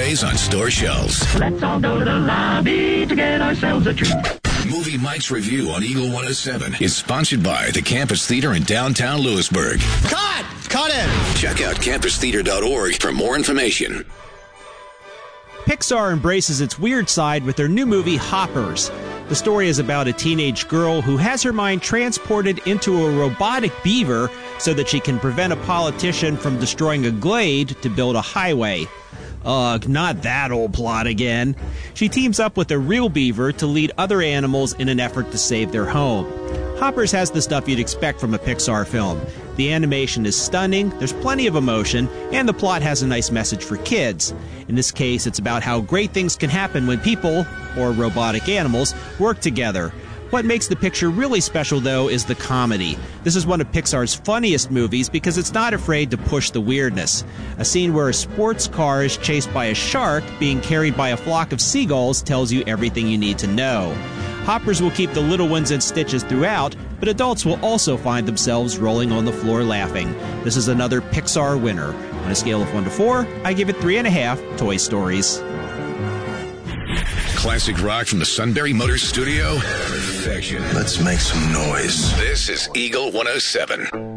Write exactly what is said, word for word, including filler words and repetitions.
Sundays on store shelves. Let's all go to the lobby to get ourselves a treat. Movie Mike's Review on Eagle one oh seven is sponsored by the Campus Theater in downtown Lewisburg. Cut! Cut it! Check out campus theater dot org for more information. Pixar embraces its weird side with their new movie, Hoppers. The story is about a teenage girl who has her mind transported into a robotic beaver so that she can prevent a politician from destroying a glade to build a highway. Ugh, not that old plot again. She teams up with a real beaver to lead other animals in an effort to save their home. Hoppers has the stuff you'd expect from a Pixar film. The animation is stunning, there's plenty of emotion, and the plot has a nice message for kids. In this case, it's about how great things can happen when people, or robotic animals, work together. What makes the picture really special, though, is the comedy. This is one of Pixar's funniest movies because it's not afraid to push the weirdness. A scene where a sports car is chased by a shark being carried by a flock of seagulls tells you everything you need to know. Hoppers will keep the little ones in stitches throughout, but adults will also find themselves rolling on the floor laughing. This is another Pixar winner. On a scale of one to four, I give it three and a half Toy Stories. Classic rock from the Sunbury Motors Studio. Perfection. Let's make some noise. This is Eagle one oh seven.